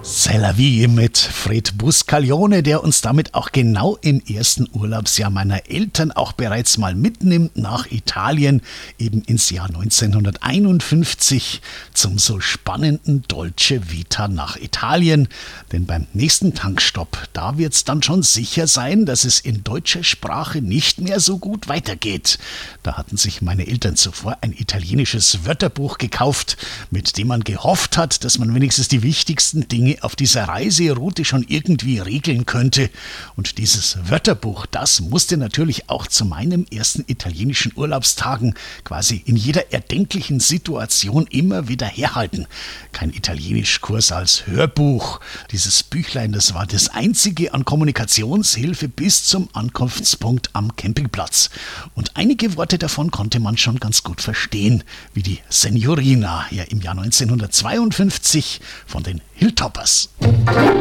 C'est la vie mit Fred Buscaglione, der uns damit auch genau im ersten Urlaubsjahr meiner Eltern auch bereits mal mitnimmt nach Italien, eben ins Jahr 1951 zum so spannenden Dolce Vita nach Italien. Denn beim nächsten Tankstopp, da wird's dann schon sicher sein, dass es in deutscher Sprache nicht mehr so gut weitergeht. Da hatten sich meine Eltern zuvor ein italienisches Wörterbuch gekauft, mit dem man gehofft hat, dass man wenigstens die wichtigsten Dinge auf dieser Reiseroute schon irgendwie regeln könnte. Und dieses Wörterbuch, das musste natürlich auch zu meinem ersten italienischen Urlaubstagen quasi in jeder erdenklichen Situation immer wieder herhalten. Kein Italienischkurs als Hörbuch. Dieses Büchlein, das war das einzige an Kommunikationshilfe bis zum Ankunftspunkt am Campingplatz. Und einige Worte davon konnte man schon ganz gut verstehen, wie die Signorina ja im Jahr 1952 von den Hilltoppers.